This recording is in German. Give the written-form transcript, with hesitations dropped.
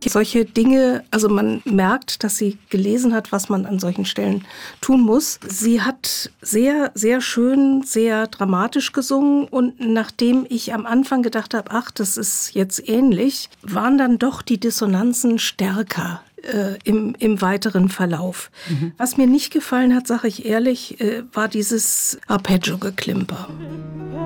solche Dinge, also man merkt, dass sie gelesen hat, was man an solchen Stellen tun muss. Sie hat sehr, sehr schön, sehr dramatisch gesungen und nachdem ich am Anfang gedacht habe, ach, das ist jetzt ähnlich, waren dann doch die Dissonanzen stärker im weiteren Verlauf. Was mir nicht gefallen hat, sage ich ehrlich, war dieses Arpeggio-Geklimper.